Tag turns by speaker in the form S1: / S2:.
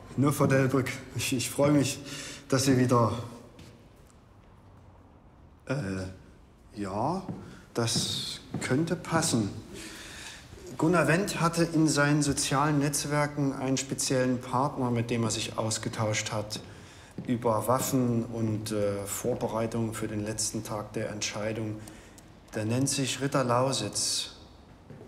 S1: Nur Frau Delbrück, ich freue mich, dass Sie wieder... ja, das könnte passen. Gunnar Wendt hatte in seinen sozialen Netzwerken einen speziellen Partner, mit dem er sich ausgetauscht hat über Waffen und Vorbereitungen für den letzten Tag der Entscheidung. Der nennt sich Ritter Lausitz.